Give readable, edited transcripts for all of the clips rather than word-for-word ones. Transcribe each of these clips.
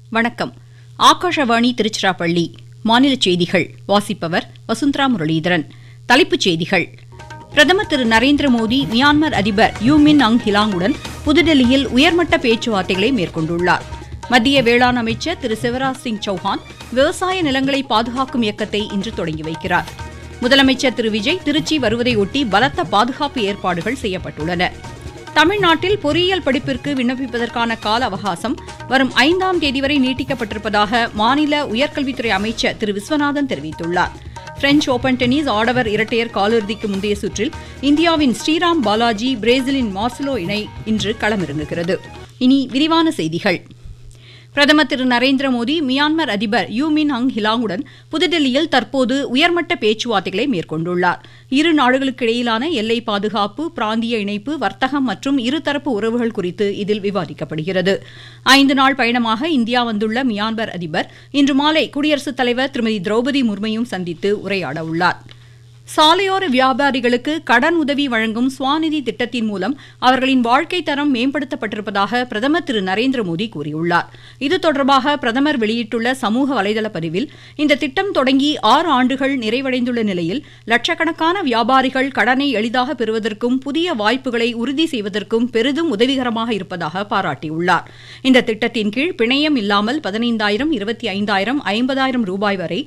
வணக்கம். ஆகாஷவாணி திருச்சிராப்பள்ளி. மாநில செய்திகள் வாசிப்பவர் வசுந்தரா முரளிதரன். தலைப்புச் செய்திகள். பிரதமர் திரு நரேந்திர மோடி மியான்மர் அதிபர் யூ மின் அங் ஹிலாங்குடன் புதுடெல்லியில் உயர்மட்ட பேச்சுவார்த்தைகளை மேற்கொண்டுள்ளார். மத்திய வேளாண் அமைச்சர் திரு சிவராஜ் சிங் சௌஹான் விவசாய நிலங்களை பாதுகாக்கும் இயக்கத்தை இன்று தொடங்கி வைக்கிறார். முதலமைச்சர் திரு விஜய் திருச்சி வருவதையொட்டி பலத்த பாதுகாப்பு ஏற்பாடுகள் செய்யப்பட்டுள்ளன. தமிழ்நாட்டில் பொறியியல் படிப்பிற்கு விண்ணப்பிப்பதற்கான கால அவகாசம் வரும் 5ஆம் தேதி வரை நீட்டிக்கப்பட்டிருப்பதாக மாநில உயர்கல்வித்துறை அமைச்சர் திரு விஸ்வநாதன் தெரிவித்துள்ளார். பிரெஞ்ச் ஓபன் டென்னிஸ் ஆடவர் இரட்டையர் காலிறுதிக்கு முந்தைய சுற்றில் இந்தியாவின் ஸ்ரீராம் பாலாஜி பிரேசிலின் மார்சலோ இணை இன்று களமிறங்குகிறது. இனி விரிவான செய்திகள். பிரதமர் திரு நரேந்திர மோடி மியான்மர் அதிபர் யூ மின் அங் ஹிலாங்குடன் புதுடெல்லியில் தற்போது உயர்மட்ட பேச்சுவார்த்தைகளை மேற்கொண்டுள்ளார். இரு நாடுகளுக்கிடையிலான எல்லை பாதுகாப்பு, பிராந்திய இணைப்பு, வர்த்தகம் மற்றும் இருதரப்பு உறவுகள் குறித்து இதில் விவாதிக்கப்படுகிறது. 5 நாள் பயணமாக இந்தியா வந்துள்ள மியான்மர் அதிபர் இன்று மாலை குடியரசுத் தலைவர் திருமதி திரௌபதி முர்மையும் சந்தித்து உரையாட உள்ளார். சாலையோர வியாபாரிகளுக்கு கடன் உதவி வழங்கும் ஸ்வாநிதி திட்டத்தின் மூலம் அவர்களின் வாழ்க்கை தரம் மேம்படுத்தப்பட்டிருப்பதாக பிரதமர் திரு நரேந்திர மோடி கூறியுள்ளார். இது தொடர்பாக பிரதமர் வெளியிட்டுள்ள சமூக வலைதள பதிவில் இந்த திட்டம் தொடங்கி 6 ஆண்டுகள் நிறைவடைந்துள்ள நிலையில் லட்சக்கணக்கான வியாபாரிகள் கடனை எளிதாக பெறுவதற்கும் புதிய வாய்ப்புகளை உறுதி செய்வதற்கும் பெரிதும் உதவிகரமாக இருப்பதாக பாராட்டியுள்ளார். இந்த திட்டத்தின் கீழ் பிணையம் இல்லாமல் 15,000, 25,000, 50,000 ரூபாய் வரை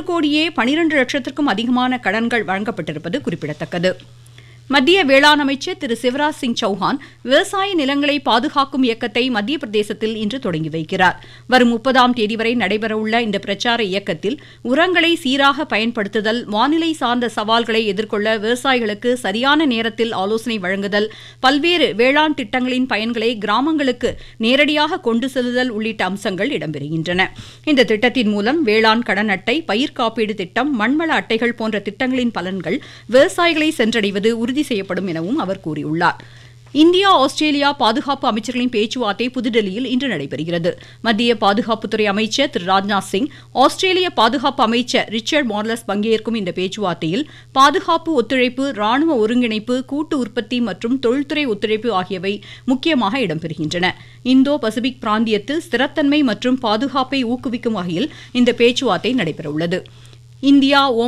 1,12 லட்சத்திற்கும் அதிகமான கடன்கள் வழங்கப்பட்டிருப்பது குறிப்பிடத்தக்கது. மத்திய வேளாண் அமைச்சர் திரு சிவராஜ் சிங் சௌஹான் விவசாய நிலங்களை பாதுகாக்கும் இயக்கத்தை மத்திய பிரதேசத்தில் இன்று தொடங்கி வைக்கிறார். வரும் 30ஆம் தேதி வரை நடைபெறவுள்ள இந்த பிரச்சார இயக்கத்தில் உரங்களை சீராக பயன்படுத்துதல், வானிலை சார்ந்த சவால்களை எதிர்கொள்ள விவசாயிகளுக்கு சரியான நேரத்தில் ஆலோசனை வழங்குதல், பல்வேறு வேளாண் திட்டங்களின் பயன்களை கிராமங்களுக்கு நேரடியாக கொண்டு செல்லுதல் உள்ளிட்ட அம்சங்கள் இடம்பெறுகின்றன. இந்த திட்டத்தின் மூலம் வேளாண் கடன் அட்டை, பயிர் காப்பீடு திட்டம், மண்வள அட்டைகள் போன்ற திட்டங்களின் பலன்கள் விவசாயிகளை சென்றடைவது உறுதி செய்யப்படும் எனவும் அவர் கூறியுள்ளார். இந்தியா ஆஸ்திரேலியா பாதுகாப்பு அமைச்சர்களின் பேச்சுவார்த்தை புதுடெல்லியில் இன்று நடைபெறுகிறது. மத்திய பாதுகாப்புத்துறை அமைச்சர் திரு ராஜ்நாத் சிங், ஆஸ்திரேலிய பாதுகாப்பு அமைச்சர் ரிச்சர்ட் மார்லஸ் பங்கேற்கும் இந்த பேச்சுவார்த்தையில் பாதுகாப்பு ஒத்துழைப்பு, ராணுவ ஒருங்கிணைப்பு, கூட்டு உற்பத்தி மற்றும் தொழில்துறை ஒத்துழைப்பு ஆகியவை முக்கியமாக இடம்பெறுகின்றன. இந்தோ பசிபிக் பிராந்தியத்தில் ஸ்திரத்தன்மை மற்றும் பாதுகாப்பை ஊக்குவிக்கும் வகையில் இந்த பேச்சுவார்த்தை நடைபெறவுள்ளது. இந்தியா